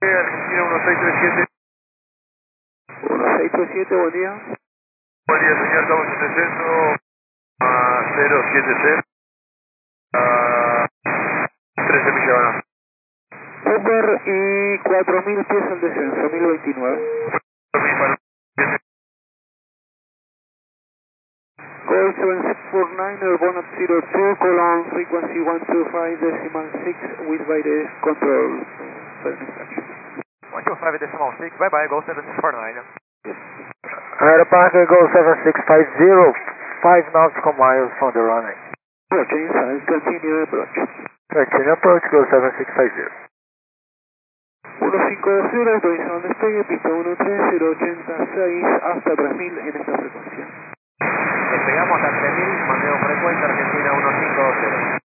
Argentina 1637. 1637, buen día. Buen día, señor, estamos en descenso a 070 a 13 millas van a. Super y 4000 pies al descenso, 1029. Call 7649, airborne at 02, call on frequency 125.6 with Virus control. Further instruction. 125.6, bye bye, go 7649. Yes. Aeroparker Go 7650, 5 nautical miles from the runway. Approach inside, continue approach. Continue approach, Go 7650. 150, autorizado despegue, pista 13086 hasta 3000 en esta frecuencia. Despegamos hasta 3000, manejo frecuencia Argentina 1520.